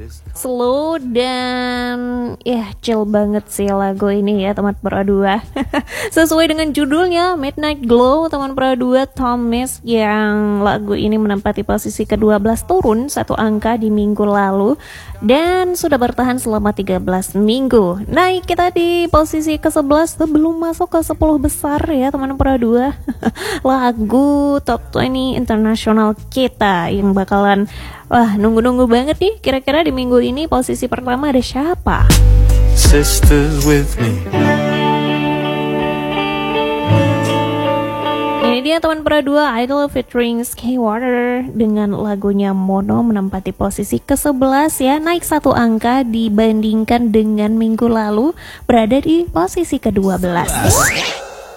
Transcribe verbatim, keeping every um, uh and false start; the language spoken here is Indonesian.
slow dan ya chill banget sih lagu ini ya teman Pro dua. Sesuai dengan judulnya Midnight Glow, teman Pro dua Thomas, yang lagu ini menempati posisi kedua belas turun satu angka di minggu lalu dan sudah bertahan selama tiga belas minggu. Naik kita di posisi ke sebelas tuh, belum masuk ke sepuluh besar ya teman Pro dua. Lagu top dua puluh internasional kita yang bakalan wah nunggu-nunggu banget nih, kira-kira di minggu ini posisi pertama ada siapa? Sister with me. Ini dia teman Pro dua, Idol featuring Skywater dengan lagunya Mono menempati posisi ke sebelas ya, naik satu angka dibandingkan dengan minggu lalu, berada di posisi ke dua belas.